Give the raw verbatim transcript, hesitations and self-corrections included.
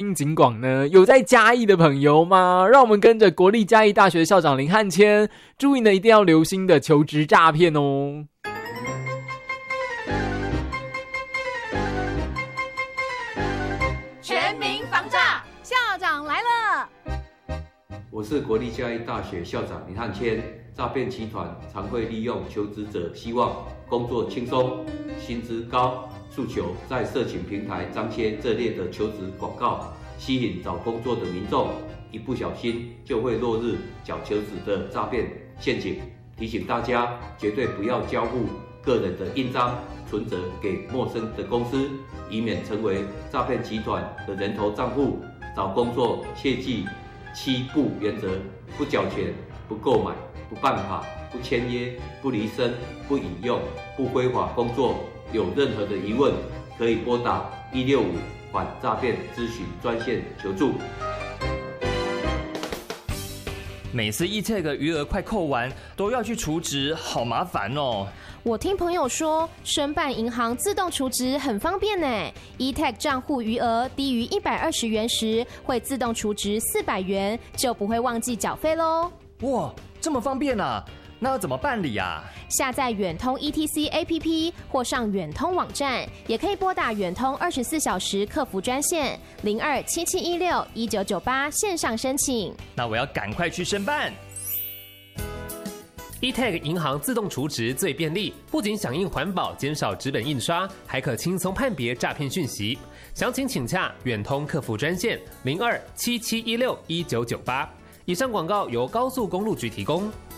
新警广呢？有在嘉义的朋友吗？让我们跟着国立嘉义大学校长林汉谦，注意呢，一定要留心的求职诈骗哦。 全民防诈，校长来了。 我是国立嘉义大学校长林汉谦。诈骗集团常会利用求职者希望工作轻松、薪资高诉求，在社群平台张贴这类的求职广告，吸引找工作的民众，一不小心就会落入假求职的诈骗陷阱。提醒大家，绝对不要交付个人的印章、存折给陌生的公司，以免成为诈骗集团的人头账户。找工作切记七不原则：不缴钱、不购买、不办卡、不签约、不离身、不引用、不非法工作。有任何的疑问，可以拨打一六五反诈骗咨询专线求助。 每次 E-Tag 余额快扣完，都要去储值，好麻烦哦。 我听朋友说，申办银行自动储值很方便呢。E-Tag 账户余额低于一百二十元时，会自动储值四百元，就不会忘记缴费喽。 哇，这么方便啊！那要怎么办理啊？ 下载远通 E T C A P P 或上远通网站，也可以拨打远通二十四小时客服专线零二七七一六一九九八线上申请。 那我要赶快去申办。 E-Tag 银行自动储值最便利，不仅响应环保，减少纸本印刷，还可轻松判别诈骗讯息。详情请洽远通客服专线零二七七一六一九九八。以上广告由高速公路局提供。